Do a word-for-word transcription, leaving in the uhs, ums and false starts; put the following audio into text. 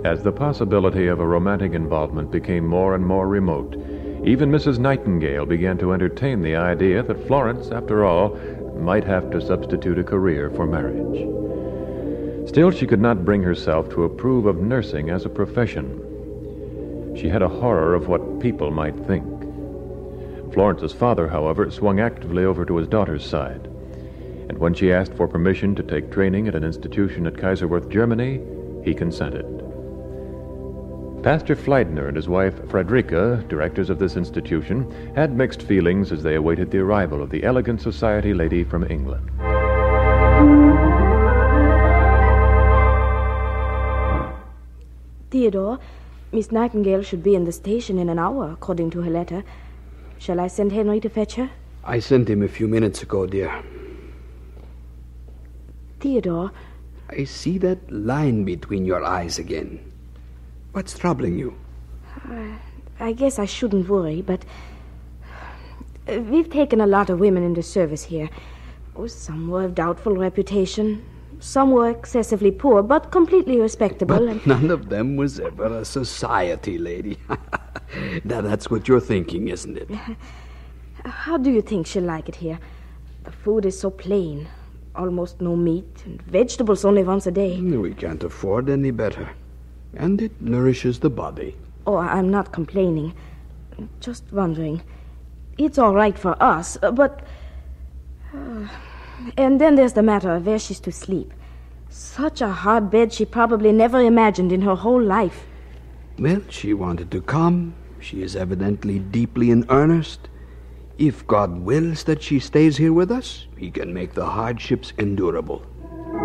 As the possibility of a romantic involvement became more and more remote, even Missus Nightingale began to entertain the idea that Florence, after all, might have to substitute a career for marriage. Still, she could not bring herself to approve of nursing as a profession. She had a horror of what people might think. Florence's father, however, swung actively over to his daughter's side, and when she asked for permission to take training at an institution at Kaiserwerth, Germany, he consented. Pastor Fleidner and his wife, Frederica, directors of this institution, had mixed feelings as they awaited the arrival of the elegant society lady from England. Theodore, Miss Nightingale should be in the station in an hour, according to her letter. Shall I send Henry to fetch her? I sent him a few minutes ago, dear. Theodore... I see that line between your eyes again. What's troubling you? Uh, I guess I shouldn't worry, but... Uh, we've taken a lot of women into service here. Oh, some were of doubtful reputation. Some were excessively poor, but completely respectable. But and... none of them was ever a society lady. Now, that's what you're thinking, isn't it? How do you think she'll like it here? The food is so plain. Almost no meat, and vegetables only once a day. We can't afford any better. And it nourishes the body. Oh, I'm not complaining. Just wondering. It's all right for us, but... Uh, and then there's the matter of where she's to sleep. Such a hard bed she probably never imagined in her whole life. Well, she wanted to come. She is evidently deeply in earnest. If God wills that she stays here with us, he can make the hardships endurable.